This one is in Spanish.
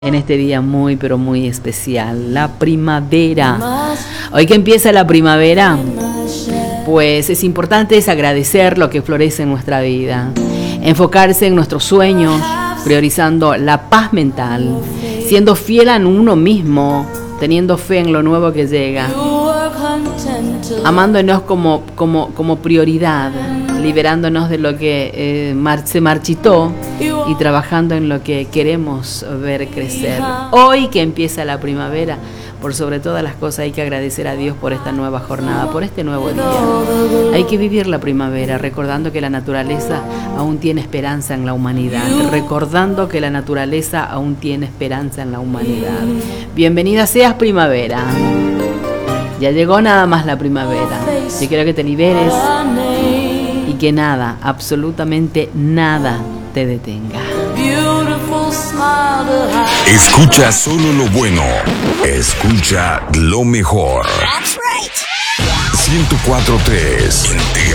En este día muy pero muy especial, la primavera. Hoy que empieza la primavera, pues es importante agradecer lo que florece en nuestra vida, enfocarse en nuestros sueños, priorizando la paz mental, siendo fiel a uno mismo, teniendo fe en lo nuevo que llega, amándonos como prioridad, liberándonos de lo que se marchitó y trabajando en lo que queremos ver crecer. Hoy que empieza la primavera, por sobre todas las cosas hay que agradecer a Dios por esta nueva jornada, por este nuevo día. Hay que vivir la primavera recordando que la naturaleza aún tiene esperanza en la humanidad, recordando que la naturaleza aún tiene esperanza en la humanidad. Bienvenida seas primavera. Ya llegó nada más la primavera. Yo quiero que te liberes y que nada, absolutamente nada te detenga. Escucha solo lo bueno. Escucha lo mejor. 104.3